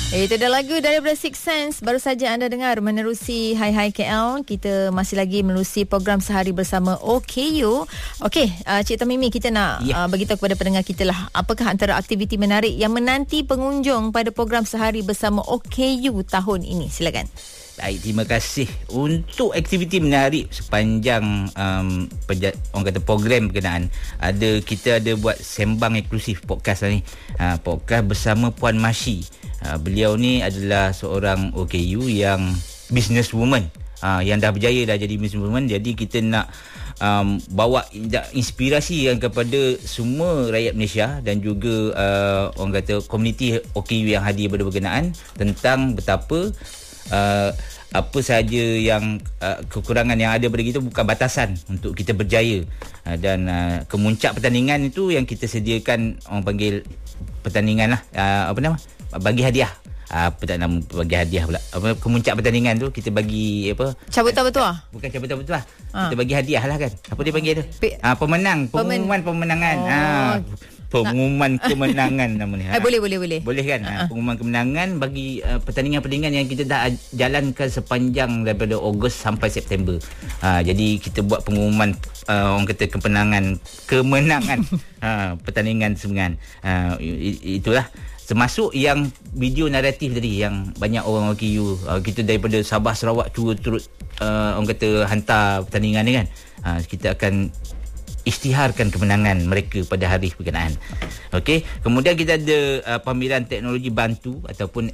Itu dah lagu daripada Six Sense. Baru saja anda dengar menerusi Hai Hai KL. Kita masih lagi menerusi program Sehari Bersama OKU. Okey, Cik Tamimi, kita nak beritahu kepada pendengar kita lah, apakah antara aktiviti menarik yang menanti pengunjung pada program Sehari Bersama OKU tahun ini. Silakan. Baik, terima kasih. Untuk aktiviti menarik sepanjang orang kata program berkenaan, kita ada buat sembang eksklusif podcast lah ni. Podcast bersama Puan Mashi. Beliau ni adalah seorang OKU yang businesswoman, yang dah berjaya dah jadi businesswoman. Jadi kita nak bawa inspirasi yang kepada semua rakyat Malaysia dan juga orang kata komuniti OKU yang hadir pada berkenaan tentang betapa apa sahaja yang kekurangan yang ada pada kita bukan batasan untuk kita berjaya. Dan kemuncak pertandingan itu yang kita sediakan, orang panggil pertandingan lah, bagi hadiah. Apa tak nama bagi hadiah pula? Kemuncak pertandingan tu kita bagi apa? Cabutan bertuah. Bukan cabutan bertuah. Kita bagi hadiah lah kan. Apa dia panggil tu? Pengumuman pemenangan. Pengumuman kemenangan namanya. Boleh. Boleh kan? Pengumuman kemenangan bagi pertandingan-pertandingan yang kita dah jalankan sepanjang daripada Ogos sampai September. Jadi kita buat pengumuman orang kata kemenangan pertandingan sebenarnya. Itulah. Termasuk yang video naratif tadi yang banyak orang OKU, kita daripada Sabah Sarawak turut orang kata hantar pertandingan ni kan. Kita akan isytiharkan kemenangan mereka pada hari berkenaan. Okey, kemudian kita ada pameran teknologi bantu ataupun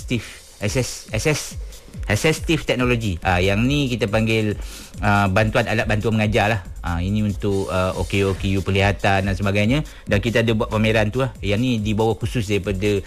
assistive teknologi. Yang ni kita panggil alat bantuan mengajar lah. Ini untuk OKU penglihatan dan sebagainya. Dan kita ada buat pameran tu lah. Yang ni dibawa khusus daripada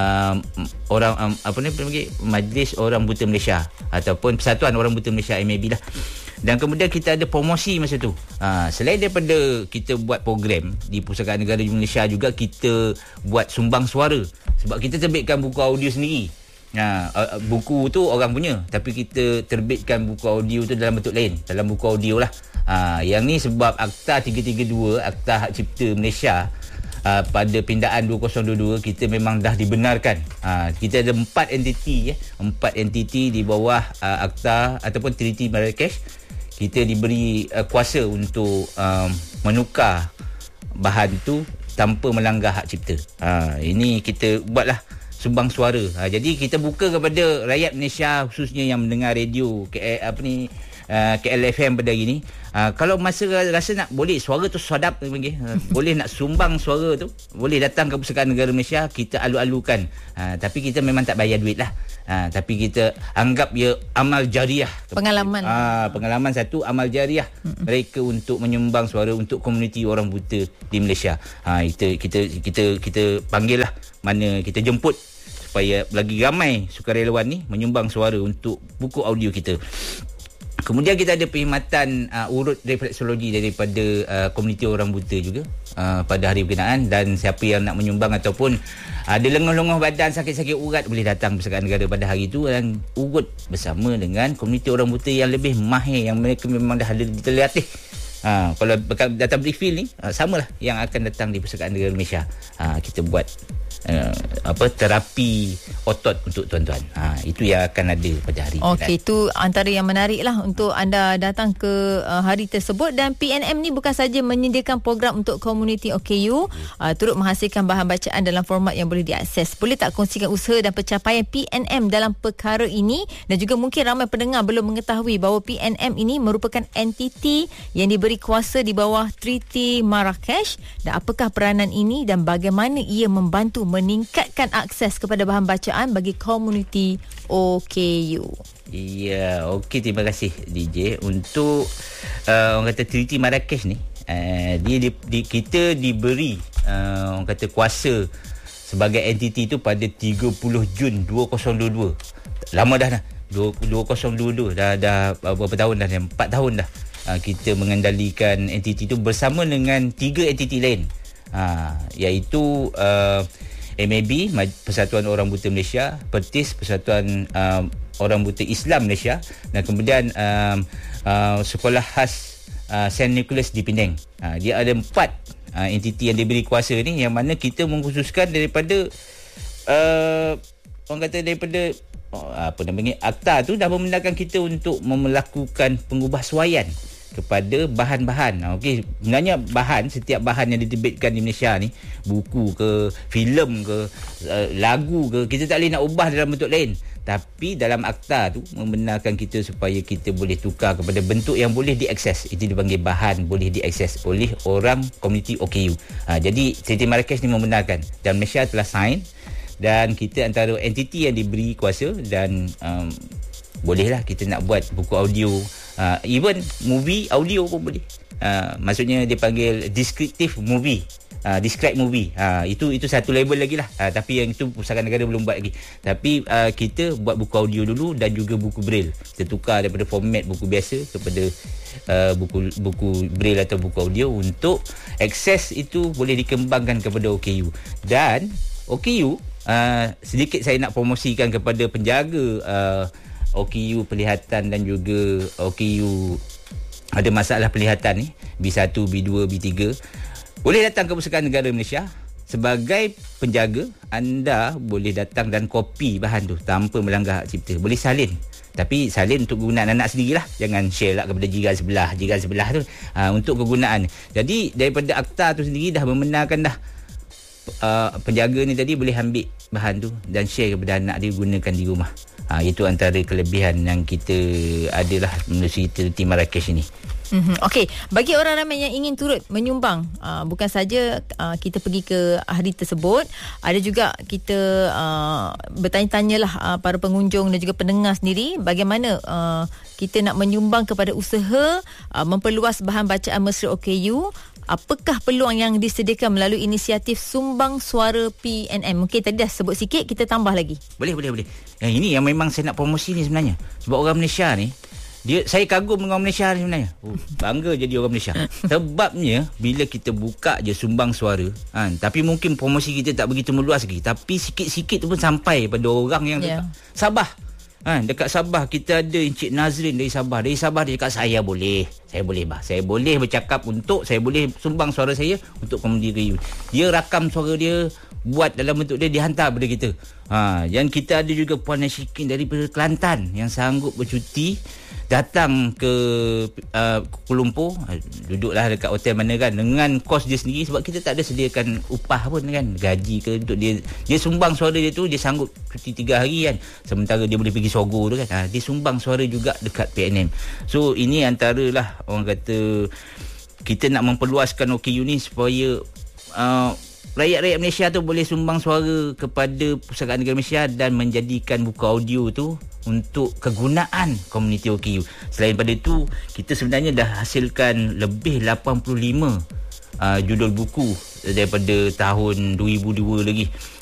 Majlis Orang Buta Malaysia ataupun Persatuan Orang Buta Malaysia, MAB lah. Dan kemudian kita ada promosi masa tu. Selain daripada kita buat program di Pusakaan Negara Malaysia, juga kita buat sumbang suara. Sebab kita terbitkan buku audio sendiri. Buku tu orang punya, tapi kita terbitkan buku audio tu dalam bentuk lain, dalam buku audio lah. Yang ni sebab Akta 332, Akta Hak Cipta Malaysia, pada pindaan 2022 kita memang dah dibenarkan. Kita ada 4 entiti di bawah Akta ataupun Treaty Marrakesh. Kita diberi kuasa untuk menukar bahan tu tanpa melanggar hak cipta. Ini kita buatlah sumbang suara. Jadi kita buka kepada rakyat Malaysia, khususnya yang mendengar radio KLFM pada hari ni. Kalau rasa nak, boleh suara tu sedap, boleh nak sumbang suara tu, boleh datang ke Pusakaan Negara Malaysia, kita alu-alukan. Tapi kita memang tak bayar duit lah. Tapi kita anggap ia amal jariah. Pengalaman satu, amal jariah mereka untuk menyumbang suara untuk komuniti orang buta di Malaysia. Kita panggil lah, mana kita jemput supaya lagi ramai sukarelawan ni menyumbang suara untuk buku audio kita. Kemudian kita ada perkhidmatan urut refleksologi daripada komuniti orang buta juga pada hari berkenaan. Dan siapa yang nak menyumbang ataupun ada lenguh-lenguh badan, sakit-sakit urat, boleh datang Pusakaan Negara pada hari itu dan urut bersama dengan komuniti orang buta yang lebih mahir, yang mereka memang dah ada terlatih. Kalau datang briefing ni, samalah yang akan datang di Pusakaan Negara Malaysia. Kita buat terapi otot untuk tuan-tuan. Itu yang akan ada pada hari ini. Okey, itu antara yang menarik lah untuk anda datang ke hari tersebut. Dan PNM ni bukan saja menyediakan program untuk komuniti OKU, turut menghasilkan bahan bacaan dalam format yang boleh diakses. Boleh tak kongsikan usaha dan pencapaian PNM dalam perkara ini? Dan juga mungkin ramai pendengar belum mengetahui bahawa PNM ini merupakan entiti yang diberi kuasa di bawah Treaty Marrakesh. Dan apakah peranan ini dan bagaimana ia membantu meningkatkan akses kepada bahan bacaan bagi komuniti OKU. Ya, okey, terima kasih DJ. Untuk orang kata Treaty Marrakesh ni, kita diberi orang kata kuasa sebagai entiti tu pada 30 Jun 2022. Lama dah 2022 dah berapa tahun dah, 4 tahun dah. Kita mengendalikan entiti tu bersama dengan 3 entiti lain, iaitu MAB, Persatuan Orang Buta Malaysia, Pertis, Persatuan Orang Buta Islam Malaysia, dan kemudian Sekolah Khas St. Nicholas di Penang. Dia ada 4 entiti yang diberi kuasa ni, yang mana kita mengkhususkan daripada orang kata daripada akta tu dah membenarkan kita untuk melakukan pengubahsuaian kepada bahan-bahan. Okey, sebenarnya setiap bahan yang diterbitkan di Malaysia ni, buku ke, filem ke, lagu ke, kita tak boleh nak ubah dalam bentuk lain. Tapi dalam akta tu membenarkan kita supaya kita boleh tukar kepada bentuk yang boleh diakses. Itu dipanggil bahan boleh diakses oleh orang komuniti OKU. Jadi Siti Marrakesh ni membenarkan dan Malaysia telah sign, dan kita antara entiti yang diberi kuasa dan bolehlah kita nak buat buku audio, even movie audio pun boleh. Maksudnya dia panggil descriptive movie. Describe movie. Itu satu label lagi lah. Tapi yang itu Pusaka Negara belum buat lagi. Tapi kita buat buku audio dulu dan juga buku braille. Kita tukar daripada format buku biasa kepada buku braille atau buku audio untuk akses itu boleh dikembangkan kepada OKU. Dan OKU, sedikit saya nak promosikan kepada penjaga OKU penglihatan dan juga OKU ada masalah penglihatan ni, B1, B2, B3, boleh datang ke Pusaka Negara Malaysia. Sebagai penjaga, anda boleh datang dan kopi bahan tu tanpa melanggar hak cipta. Boleh salin. Tapi salin untuk kegunaan anak sendirilah. Jangan share lah kepada jiran sebelah tu. Untuk kegunaan. Jadi daripada akta tu sendiri dah membenarkan dah penjaga ni tadi boleh ambil bahan tu dan share kepada anak dia, gunakan di rumah. Itu antara kelebihan yang kita adalah melalui Siti Marrakesh ini. Okey, bagi orang ramai yang ingin turut menyumbang, bukan saja kita pergi ke hari tersebut, ada juga kita bertanya-tanyalah para pengunjung dan juga pendengar sendiri bagaimana kita nak menyumbang kepada usaha memperluas bahan bacaan mesra OKU. Apakah peluang yang disediakan melalui inisiatif Sumbang Suara PNM? Mungkin tadi dah sebut sikit, kita tambah lagi. Boleh. Ini yang memang saya nak promosi ni sebenarnya. Sebab orang Malaysia ni, saya kagum dengan orang Malaysia ni sebenarnya. Bangga jadi orang Malaysia. Sebabnya bila kita buka je Sumbang Suara, tapi mungkin promosi kita tak begitu meluas lagi, tapi sikit-sikit tu pun sampai pada orang yang dekat Sabah. Dekat Sabah kita ada Encik Nazrin dari Sabah. Dari Sabah dia cakap saya boleh bercakap saya boleh sumbang suara saya untuk komuniti. Dia rakam suara dia, buat dalam bentuk dia, dihantar kepada kita. Dan kita ada juga Puan Nashikin daripada Kelantan yang sanggup bercuti datang ke Kuala Lumpur, duduklah dekat hotel mana kan, dengan kos dia sendiri, sebab kita tak ada sediakan upah pun kan, gaji ke untuk dia sumbang suara dia tu. Dia sanggup cuti 3 hari kan, sementara dia boleh pergi Sogo tu kan. Dia sumbang suara juga dekat PNM. So ini antaralah orang kata kita nak memperluaskan OKU ni supaya rakyat-rakyat Malaysia tu boleh sumbang suara kepada Pusaka Negara Malaysia dan menjadikan buku audio tu untuk kegunaan komuniti OKU. Selain pada itu, kita sebenarnya dah hasilkan lebih 85 judul buku daripada tahun 2002 lagi.